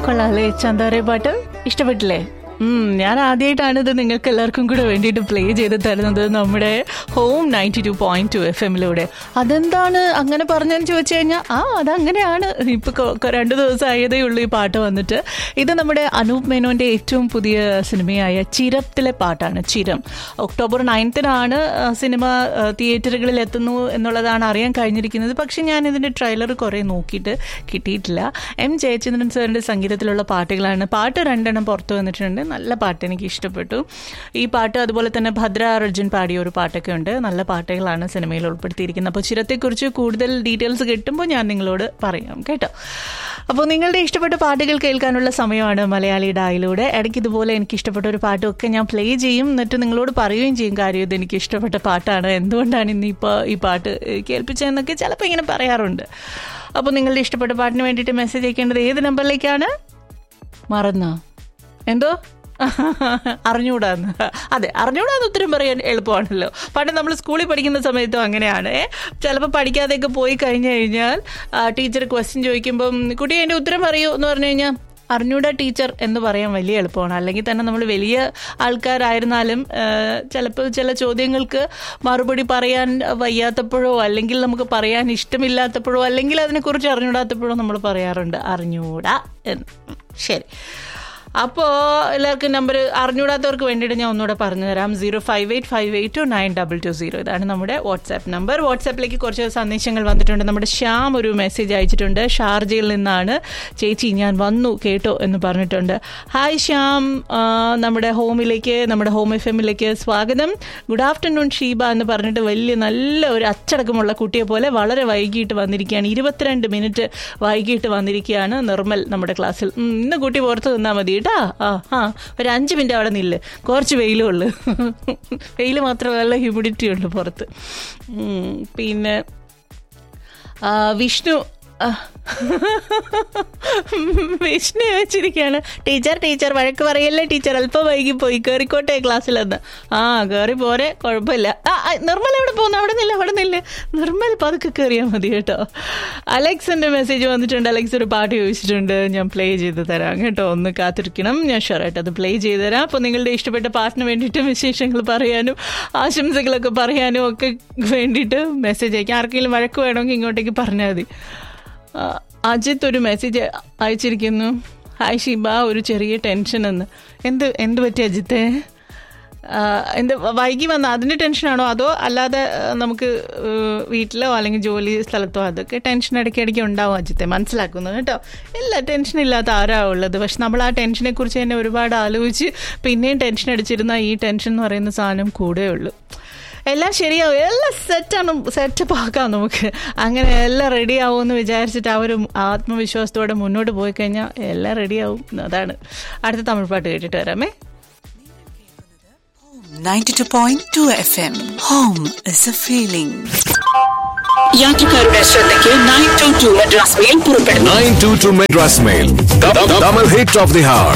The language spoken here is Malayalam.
കൊള്ളാല്ലേ ചന്താരെ പാട്ട് ഇഷ്ടപ്പെട്ടില്ലേ? ഞാൻ ആദ്യമായിട്ടാണ് ഇത് നിങ്ങൾക്ക് എല്ലാവർക്കും കൂടെ വേണ്ടിയിട്ട് പ്ലേ ചെയ്ത് തരുന്നത് നമ്മുടെ ഹോം 92.2 FM-ലൂടെ. അതെന്താണ് അങ്ങനെ പറഞ്ഞെന്ന് ചോദിച്ചു കഴിഞ്ഞാൽ അതങ്ങനെയാണ്. ഇപ്പോൾ 2 ദിവസം ആയതേ ഉള്ളൂ ഈ പാട്ട് വന്നിട്ട്. ഇത് നമ്മുടെ അനൂപ് മേനോൻ്റെ ഏറ്റവും പുതിയ സിനിമയായ ചിരത്തിലെ പാട്ടാണ്. ചിരം ഒക്ടോബർ 9-നാണ് സിനിമ തിയേറ്ററുകളിൽ എത്തുന്നു എന്നുള്ളതാണ് അറിയാൻ കഴിഞ്ഞിരിക്കുന്നത്. പക്ഷെ ഞാൻ ഇതിൻ്റെ ട്രെയിലർ കുറേ നോക്കിയിട്ട് കിട്ടിയിട്ടില്ല. എം ജയചന്ദ്രൻ സാറിൻ്റെ സംഗീതത്തിലുള്ള പാട്ടുകളാണ്. പാട്ട് 2 പുറത്തു വന്നിട്ടുണ്ട്. നല്ല പാട്ട്, എനിക്ക് ഇഷ്ടപ്പെട്ടു ഈ പാട്ട്. അതുപോലെ തന്നെ ഭദ്ര അർജുൻ പാടിയ ഒരു പാട്ടൊക്കെ ഉണ്ട്. നല്ല പാട്ടുകളാണ് സിനിമയിൽ ഉൾപ്പെടുത്തിയിരിക്കുന്നത്. അപ്പോൾ ചിരത്തെക്കുറിച്ച് കൂടുതൽ ഡീറ്റെയിൽസ് കിട്ടുമ്പോൾ ഞാൻ നിങ്ങളോട് പറയാം കേട്ടോ. അപ്പോൾ നിങ്ങളുടെ ഇഷ്ടപ്പെട്ട പാട്ടുകൾ കേൾക്കാനുള്ള സമയമാണ് മലയാളി ഡായിലൂടെ. ഇടയ്ക്ക് ഇതുപോലെ എനിക്ക് ഇഷ്ടപ്പെട്ട ഒരു പാട്ടൊക്കെ ഞാൻ പ്ലേ ചെയ്യും, എന്നിട്ട് നിങ്ങളോട് പറയുകയും ചെയ്യും കാര്യം ഇത് എനിക്ക് ഇഷ്ടപ്പെട്ട പാട്ടാണ്, എന്തുകൊണ്ടാണ് ഇന്നിപ്പോൾ ഈ പാട്ട് കേൾപ്പിച്ചതെന്നൊക്കെ ചിലപ്പോൾ ഇങ്ങനെ പറയാറുണ്ട്. അപ്പോൾ നിങ്ങളുടെ ഇഷ്ടപ്പെട്ട പാട്ടിന് വേണ്ടിയിട്ട് മെസ്സേജ് അയക്കേണ്ടത് ഏത് നമ്പറിലേക്കാണ്? മറന്നോ? എന്തോ അറിഞ്ഞൂടാന്ന്. അതെ, അറിഞ്ഞൂടാന്ന് ഉത്തരം പറയാൻ എളുപ്പമാണല്ലോ. പണ്ട് നമ്മൾ സ്കൂളിൽ പഠിക്കുന്ന സമയത്തും അങ്ങനെയാണ്. ചിലപ്പോൾ പഠിക്കാതെയൊക്കെ പോയി കഴിഞ്ഞു കഴിഞ്ഞാൽ ടീച്ചർ ക്വസ്റ്റ്യൻ ചോദിക്കുമ്പം കുട്ടി അതിൻ്റെ ഉത്തരം പറയൂ എന്ന് പറഞ്ഞു കഴിഞ്ഞാൽ അറിഞ്ഞൂടാ ടീച്ചർ എന്ന് പറയാൻ വലിയ എളുപ്പമാണ്. അല്ലെങ്കിൽ തന്നെ നമ്മൾ വലിയ ആൾക്കാരായിരുന്നാലും ചിലപ്പോൾ ചില ചോദ്യങ്ങൾക്ക് മറുപടി പറയാൻ വയ്യാത്തപ്പോഴോ അല്ലെങ്കിൽ നമുക്ക് പറയാൻ ഇഷ്ടമില്ലാത്തപ്പോഴോ അല്ലെങ്കിൽ അതിനെക്കുറിച്ച് അറിഞ്ഞൂടാത്തപ്പോഴോ നമ്മൾ പറയാറുണ്ട് അറിഞ്ഞൂടാ എന്ന്. ശരി, അപ്പോൾ എല്ലാവർക്കും നമ്പർ അറിഞ്ഞൂടാത്തവർക്ക് വേണ്ടിയിട്ട് ഞാൻ ഒന്നുകൂടെ പറഞ്ഞു തരാം. 05858292220 ഇതാണ് നമ്മുടെ വാട്സാപ്പ് നമ്പർ. വാട്സാപ്പിലേക്ക് കുറച്ച് സന്ദേശങ്ങൾ വന്നിട്ടുണ്ട്. നമ്മുടെ ശ്യാം ഒരു മെസ്സേജ് അയച്ചിട്ടുണ്ട്. ഷാർജയിൽ നിന്നാണ്. ചേച്ചി ഞാൻ വന്നു കേട്ടോ എന്ന് പറഞ്ഞിട്ടുണ്ട്. ഹായ് ശ്യാം, നമ്മുടെ നമ്മുടെ ഹോം FM-ലേക്ക് സ്വാഗതം. ഗുഡ് ആഫ്റ്റർനൂൺ ഷീബ എന്ന് പറഞ്ഞിട്ട് നല്ല ഒരു അച്ചടക്കമുള്ള കുട്ടിയെ പോലെ വളരെ വൈകിട്ട് വന്നിരിക്കുകയാണ്. 22 മിനിറ്റ് വൈകിട്ട് വന്നിരിക്കുകയാണ് നിർമ്മൽ നമ്മുടെ ക്ലാസ്സിൽ. ഇന്ന് കുട്ടി പുറത്ത് നിന്നാൽ മതി കേട്ടോ. ഒരു 5 മിനിറ്റ് അവിടെ നില്ല്, കുറച്ച് വെയിലും ഉള്ളു. വെയിൽ മാത്രമല്ല, ഹ്യൂമിഡിറ്റി ഉണ്ട് പുറത്ത്. പിന്നെ വിഷ്ണു വെച്ചിരിക്കുകയാണ്. ടീച്ചർ വഴക്ക് പറയല്ലേ ടീച്ചർ, അല്പം വൈകി പോയി, കയറിക്കോട്ടെ ക്ലാസ്സിലെന്ന്. കയറി പോരെ, കുഴപ്പമില്ല. നിർമ്മൽ എവിടെ പോകുന്നു? അവിടെ നില്ല നിർമ്മൽ പതുക്കെ കയറിയാൽ മതി കേട്ടോ. അലക്സിന്റെ മെസ്സേജ് വന്നിട്ടുണ്ട്. അലക്സ് ഒരു പാട്ട് ചോദിച്ചിട്ടുണ്ട്, ഞാൻ പ്ലേ ചെയ്ത് തരാം കേട്ടോ. ഒന്ന് കാത്തിരിക്കണം, ഞാൻ ഷുവറായിട്ട് അത് പ്ലേ ചെയ്ത് തരാം. അപ്പോൾ നിങ്ങളുടെ ഇഷ്ടപ്പെട്ട പാട്ടിന് വേണ്ടിയിട്ട് വിശേഷങ്ങൾ പറയാനും ആശംസകളൊക്കെ പറയാനും ഒക്കെ വേണ്ടിയിട്ട് മെസ്സേജ് അയക്കാം. ആർക്കെങ്കിലും വഴക്ക് വേണമെങ്കിൽ ഇങ്ങോട്ടേക്ക് പറഞ്ഞാൽ മതി. അജിത്ത് ഒരു മെസ്സേജ് അയച്ചിരിക്കുന്നു. ഹായ് ഷീബ, ഒരു ചെറിയ ടെൻഷൻ എന്ന്. എന്ത് പറ്റി അജിത്തെ? എന്ത് വൈകി വന്ന അതിൻ്റെ ടെൻഷനാണോ, അതോ അല്ലാതെ നമുക്ക് വീട്ടിലോ അല്ലെങ്കിൽ ജോലി സ്ഥലത്തോ അതൊക്കെ ടെൻഷൻ ഇടയ്ക്കിടയ്ക്ക് ഉണ്ടാവും അജിത്തെ, മനസ്സിലാക്കുന്നു കേട്ടോ. ഇല്ല, ടെൻഷൻ ഇല്ലാത്ത ആരാ ഉള്ളത്? പക്ഷെ നമ്മൾ ആ ടെൻഷനെ കുറിച്ച് തന്നെ ഒരുപാട് ആലോചിച്ച് പിന്നെയും ടെൻഷൻ അടിച്ചിരുന്നാൽ ഈ ടെൻഷൻ എന്ന് പറയുന്ന സാധനം കൂടെ ഉള്ളൂ. എല്ലാം ശരിയാവും, എല്ലാം സെറ്റപ്പ് ആക്കാം നമുക്ക്. അങ്ങനെ എല്ലാം റെഡി ആവുമെന്ന് വിചാരിച്ചിട്ട് ആ ഒരു ആത്മവിശ്വാസത്തോടെ മുന്നോട്ട് പോയി കഴിഞ്ഞാൽ എല്ലാം റെഡിയാവും. അതാണ്. അടുത്ത തമിഴ് പാട്ട് കേട്ടിട്ട് വരാമേ. 92.2 FM. Home is a feeling. യാത്രക്കാരുടെ ശ്രദ്ധയ്ക്ക് 922 മദ്രാസ് മെയിൽ പുറപ്പെടുന്നു. 922 Madras mail, Tamil hit of the hour.